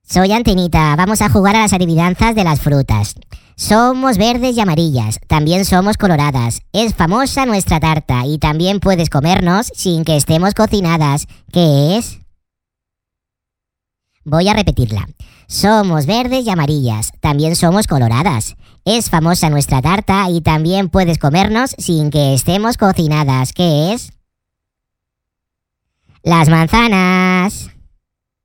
Soy Antenita, vamos a jugar a las adivinanzas de las frutas. Somos verdes y amarillas, también somos coloradas. Es famosa nuestra tarta y también puedes comernos sin que estemos cocinadas. ¿Qué es? Voy a repetirla. Somos verdes y amarillas, también somos coloradas. Es famosa nuestra tarta y también puedes comernos sin que estemos cocinadas. ¿Qué es? Las manzanas.